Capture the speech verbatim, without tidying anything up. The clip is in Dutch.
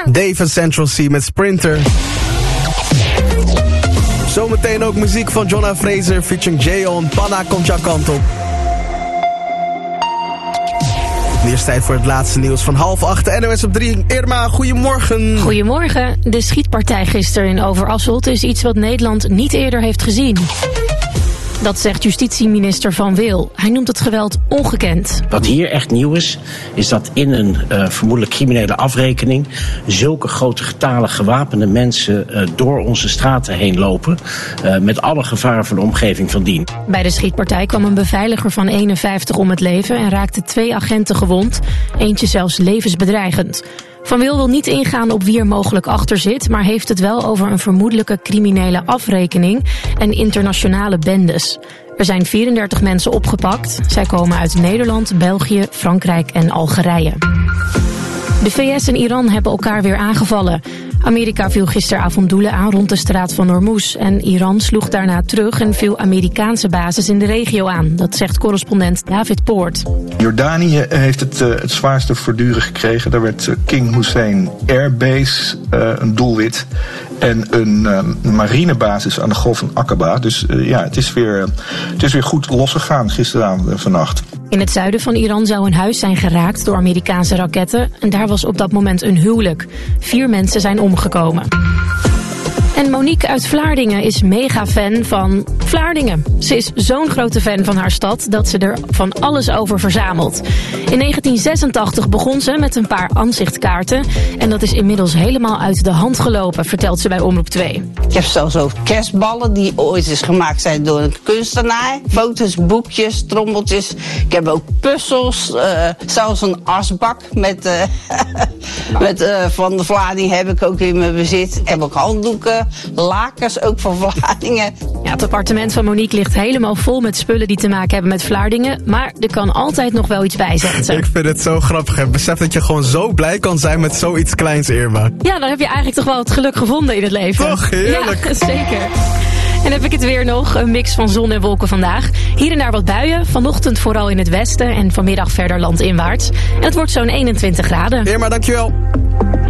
Dave Central C met Sprinter. Zometeen ook muziek van Jonna Fraser featuring J-On. Panna komt jouw kant op. Nu is tijd voor het laatste nieuws van half acht. N O S op drie. Irma, goedemorgen. Goedemorgen. De schietpartij gisteren in Overasselt is iets wat Nederland niet eerder heeft gezien. Dat zegt justitieminister Van Wil. Hij noemt het geweld ongekend. Wat hier echt nieuw is, is dat in een uh, vermoedelijk criminele afrekening zulke grote getalen gewapende mensen uh, door onze straten heen lopen. Uh, met alle gevaren voor de omgeving van dien. Bij de schietpartij kwam een beveiliger van eenenvijftig om het leven en raakte twee agenten gewond. Eentje zelfs levensbedreigend. Van Wil wil niet ingaan op wie er mogelijk achter zit, maar heeft het wel over een vermoedelijke criminele afrekening en internationale bendes. Er zijn vierendertig mensen opgepakt. Zij komen uit Nederland, België, Frankrijk en Algerije. De V S en Iran hebben elkaar weer aangevallen. Amerika viel gisteravond doelen aan rond de straat van Hormuz en Iran sloeg daarna terug en viel Amerikaanse bases in de regio aan. Dat zegt correspondent David Poort. Jordanië heeft het, uh, het zwaarste verduren gekregen. Daar werd uh, King Hussein Airbase uh, een doelwit en een uh, marinebasis aan de Golf van Aqaba. Dus uh, ja, het is, weer, uh, het is weer goed losgegaan gisteravond en vannacht. In het zuiden van Iran zou een huis zijn geraakt door Amerikaanse raketten. En daar was op dat moment een huwelijk. Vier mensen zijn omgekomen. En Monique uit Vlaardingen is mega fan van Vlaardingen. Ze is zo'n grote fan van haar stad dat ze er van alles over verzamelt. In negentien zesentachtig begon ze met een paar aanzichtkaarten. En dat is inmiddels helemaal uit de hand gelopen, vertelt ze bij Omroep twee. Ik heb zelfs ook kerstballen die ooit is gemaakt zijn door een kunstenaar. Foto's, boekjes, trommeltjes. Ik heb ook puzzels. Uh, zelfs een asbak met, uh, met uh, van de Vlaardingen heb ik ook in mijn bezit. Ik heb ook handdoeken, lakens ook van Vlaardingen. Ja, het appartement van Monique ligt helemaal vol met spullen die te maken hebben met Vlaardingen. Maar er kan altijd nog wel iets bij, zegt ze. Ik vind het zo grappig. Ik besef dat je gewoon zo blij kan zijn met zoiets kleins, Irma. Ja, dan heb je eigenlijk toch wel het geluk gevonden in het leven. Toch, heerlijk. Ja, zeker. En heb ik het weer nog, een mix van zon en wolken vandaag. Hier en daar wat buien, vanochtend vooral in het westen en vanmiddag verder landinwaarts. En het wordt zo'n eenentwintig graden. Irma, dankjewel.